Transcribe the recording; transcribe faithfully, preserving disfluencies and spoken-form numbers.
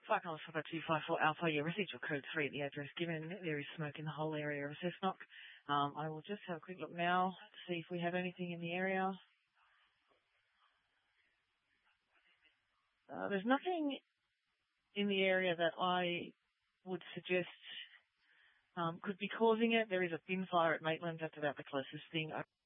Flight Alpha two five four Alpha, your residual code three at the address given. There is smoke in the whole area of Cessnock. Um, I will just have a quick look now to see if we have anything in the area. Uh, there's nothing in the area that I would suggest um, could be causing it. There is a bin fire at Maitland. That's about the closest thing.